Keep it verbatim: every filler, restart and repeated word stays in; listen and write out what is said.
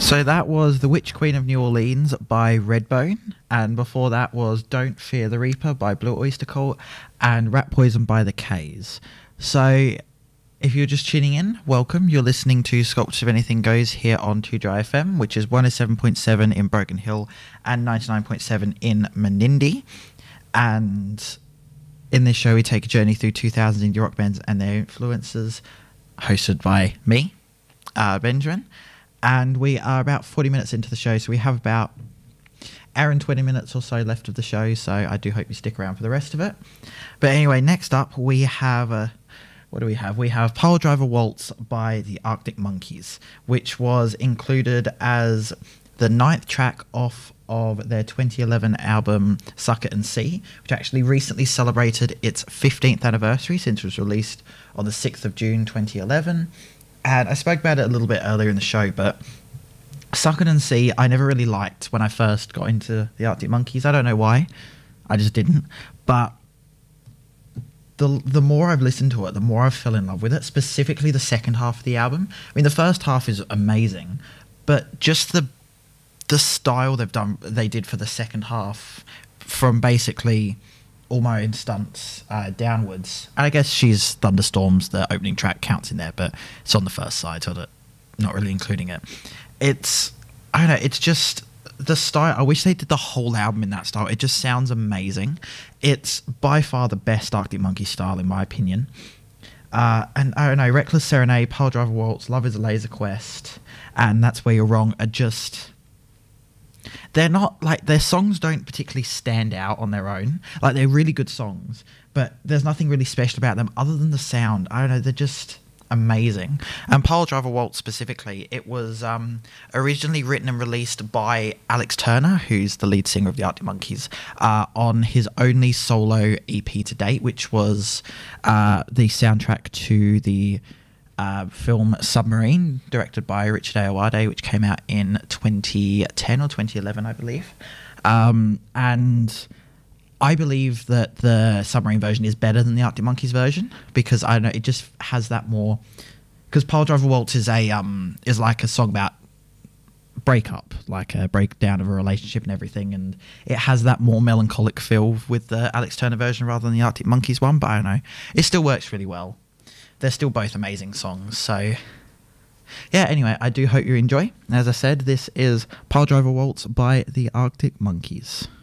So that was The Witch Queen of New Orleans by Redbone, and before that was Don't Fear the Reaper by Blue Oyster Cult, and Rat Poison by The K's. So if you're just tuning in, welcome. You're listening to Sculptures of Anything Goes here on two Dry F M, which is one oh seven point seven in Broken Hill and ninety-nine point seven in Menindee. And in this show, we take a journey through two thousands indie rock bands and their influences, hosted by me, uh, Benjamin. And we are about forty minutes into the show, so we have about an hour and twenty minutes or so left of the show, so I do hope you stick around for the rest of it. But anyway, next up we have, a, what do we have? We have Piledriver Waltz by the Arctic Monkeys, which was included as the ninth track off of their twenty eleven album Suck It and See, which actually recently celebrated its fifteenth anniversary since it was released on the sixth of June twenty eleven. And I spoke about it a little bit earlier in the show, but Suck It and See I never really liked when I first got into the Arctic Monkeys. I don't know why. I just didn't. But the the more I've listened to it, the more I've fell in love with it, specifically the second half of the album. I mean, the first half is amazing, but just the the style they've done, they did for the second half, from basically All My Own Stunts uh, downwards. And I guess She's Thunderstorms, the opening track, counts in there, but it's on the first side, so that not really including it. It's, I don't know, it's just the style. I wish they did the whole album in that style. It just sounds amazing. It's by far the best Arctic Monkey style, in my opinion. Uh, and I don't know, Reckless Serenade, Piledriver Waltz, Love is a Laser Quest, and That's Where You're Wrong are just... They're not, like, their songs don't particularly stand out on their own. Like, they're really good songs, but there's nothing really special about them other than the sound. I don't know, they're just amazing. And Piledriver Waltz specifically, it was um, originally written and released by Alex Turner, who's the lead singer of the Arctic Monkeys, uh, on his only solo E P to date, which was uh, the soundtrack to the Uh, film Submarine, directed by Richard Ayoade, which came out in twenty ten or twenty eleven, I believe. Um, and I believe that the Submarine version is better than the Arctic Monkeys version, because I don't know, it just has that more... Because Piledriver Waltz is a um is like a song about breakup, like a breakdown of a relationship and everything, and it has that more melancholic feel with the Alex Turner version rather than the Arctic Monkeys one, but I don't know. It still works really well. They're still both amazing songs, so yeah, anyway, I do hope you enjoy. As I said, this is Piledriver Waltz by the Arctic Monkeys.